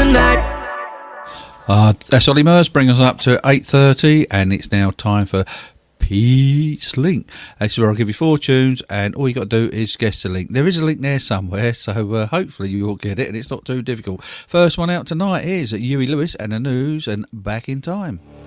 tonight. That's Ollie Murs, bring us up to 8:30, and it's now time for Pete's Link. This is where I'll give you 4 tunes, and all you got to do is guess the link. There is a link there somewhere, so hopefully you will get it, and it's not too difficult. First one out tonight is Huey Lewis and the News and Back in Time.